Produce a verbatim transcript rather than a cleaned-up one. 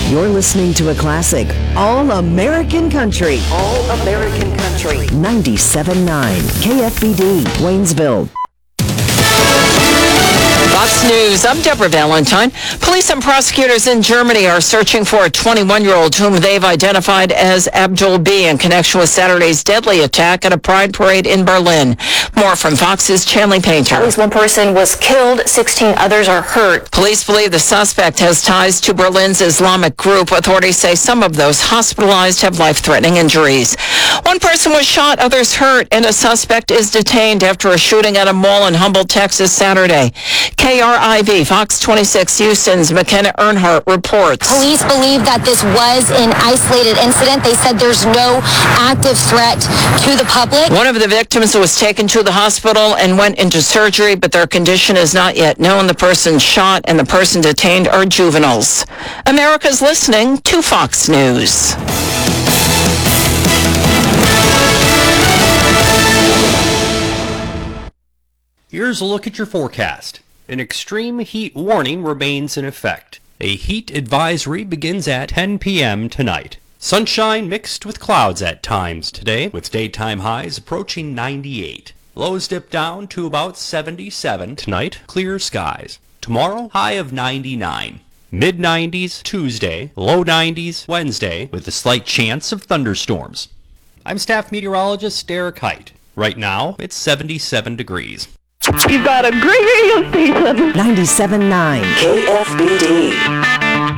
You're listening to a classic, All American Country. All American Country. ninety-seven point nine K F B D, Waynesville. Fox News, I'm Deborah Valentine. Police and prosecutors in Germany are searching for a twenty-one-year-old whom they've identified as Abdul B in connection with Saturday's deadly attack at a pride parade in Berlin. More from Fox's Chanley Painter. At least one person was killed, sixteen others are hurt. Police believe the suspect has ties to Berlin's Islamic group. Authorities say some of those hospitalized have life-threatening injuries. One person was shot, others hurt, and a suspect is detained after a shooting at a mall in Humboldt, Texas, Saturday. K R I V, Fox twenty-six Houston's McKenna Earnhardt reports. Police believe that this was an isolated incident. They said there's no active threat to the public. One of the victims was taken to the hospital and went into surgery, but their condition is not yet known. The person shot and the person detained are juveniles. America's listening to Fox News. Here's a look at your forecast. An extreme heat warning remains in effect. A heat advisory begins at ten p.m. tonight. Sunshine mixed with clouds at times today, with daytime highs approaching ninety-eight. Lows dip down to about seventy-seven tonight. Clear skies. Tomorrow, high of ninety-nine. mid nineties Tuesday, low nineties Wednesday, with a slight chance of thunderstorms. I'm Staff Meteorologist Derek Height. Right now, it's seventy-seven degrees. You've got a great radio station. ninety-seven point nine K F B D.